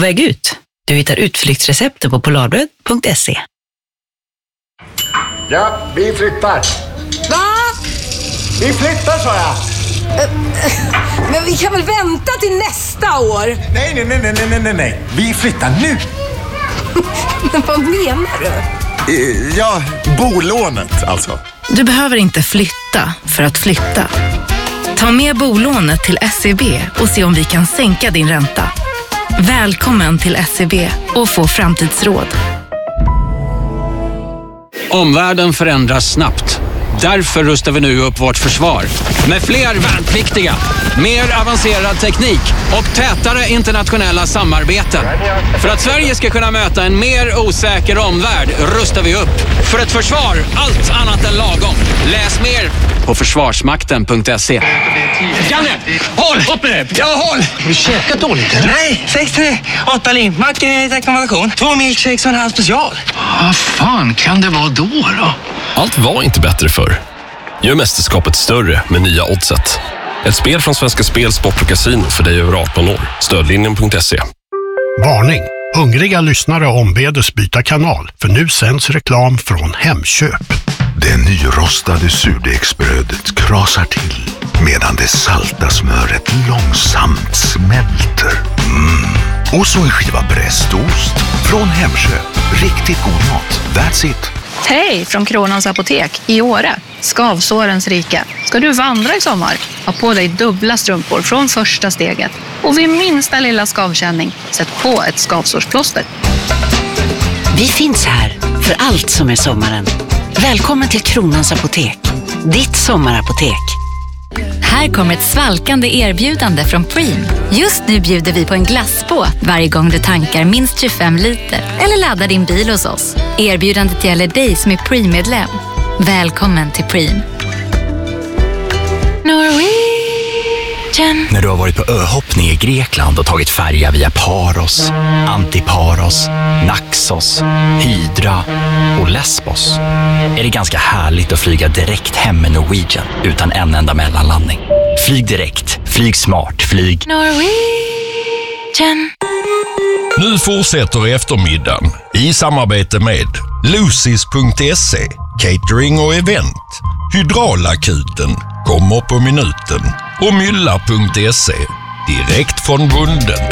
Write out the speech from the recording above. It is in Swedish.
väg ut? Du hittar utflyktsrecepten på polarbröd.se. Ja, vi flyttar. Va? Vi flyttar, sa jag. Men vi kan väl vänta till nästa år? Nej. Vi flyttar nu. Men vad menar du? Ja, bolånet alltså. Du behöver inte flytta för att flytta. Ta med bolånet till SEB och se om vi kan sänka din ränta. Välkommen till SEB och få framtidsråd. Omvärlden förändras snabbt. Därför rustar vi nu upp vårt försvar. Med fler värnpliktiga, mer avancerad teknik och tätare internationella samarbeten. För att Sverige ska kunna möta en mer osäker omvärld rustar vi upp. För ett försvar, allt annat än lagom. Läs mer på försvarsmakten.se. Janne, håll! Upp med det! Ja, håll! Har du käkat dåligt eller? Nej, 6-8 limpmackor i rekommendation. 2 milkshakes och en halv special. Vad fan kan det vara då? Allt var inte bättre förr. Gör mästerskapet större med nya Oddset. Ett spel från Svenska Spel, Sport och Casino för dig över 18 år. Stödlinjen.se. Varning! Hungriga lyssnare ombedes byta kanal, för nu sänds reklam från Hemköp. Det nyrostade surdegsbrödet krasar till medan det salta smöret långsamt smälter. Och så en skiva brästost från Hemköp. Riktigt god mat. That's it. Hej från Kronans Apotek i Åre. Skavsårens rika. Ska du vandra i sommar? Ha på dig dubbla strumpor från första steget. Och vid minsta lilla skavkänning, sätt på ett skavsårsplåster. Vi finns här för allt som är sommaren. Välkommen till Kronans Apotek. Ditt sommarapotek. Här kommer ett svalkande erbjudande från Preem. Just nu bjuder vi på en glassbåt varje gång du tankar minst 25 liter eller laddar din bil hos oss. Erbjudandet gäller dig som är Preem-medlem. Välkommen till Preem. När du har varit på öhoppning i Grekland och tagit färja via Paros, Antiparos, Naxos, Hydra och Lesbos är det ganska härligt att flyga direkt hem med Norwegian utan en enda mellanlandning. Flyg direkt, flyg smart, flyg Norwegian. Nu fortsätter eftermiddagen i samarbete med Lucis.se, catering och event. Hydraulakuten kommer på minuten och Mylla.se, direkt från bunden.